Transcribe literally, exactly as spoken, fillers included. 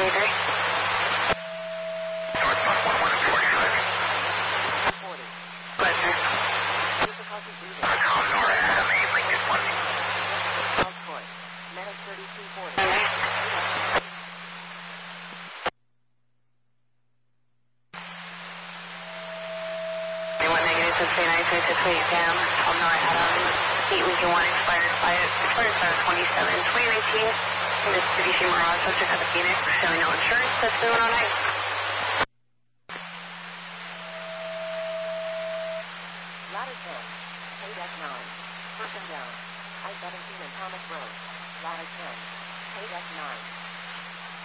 eighty-three. Northbound one one forty-five. forty. Pleasure. Difficulty breathing. Tom Nora Adam eight Lincoln one. Southport. Medic thirty-two forty. one negative six three nine three six eight down. Tom Nora Adam eight Lincoln one expired by expired by twenty-seven twenty nineteen. Mitsubishi Mirage subject at the Phoenix showing no insurance. That's the one oh nine. Ladder ten. K Deck nine. Person down. I seventeen and Thomas Road. Ladder ten. K Deck nine.